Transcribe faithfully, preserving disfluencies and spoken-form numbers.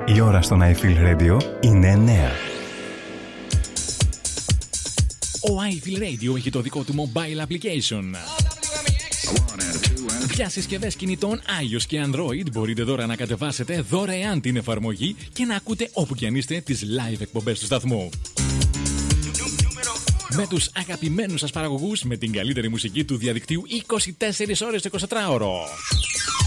Η ώρα στον I Feel Radio είναι εννιά. Ο I Feel Radio έχει το δικό του mobile application. Για συσκευές κινητών iOS και Android μπορείτε τώρα να κατεβάσετε δωρεάν την εφαρμογή και να ακούτε όπου και αν είστε τις live εκπομπές του σταθμού. Με τους αγαπημένους σας παραγωγούς, με την καλύτερη μουσική του διαδικτύου είκοσι τέσσερις ώρες το εικοσιτετράωρο.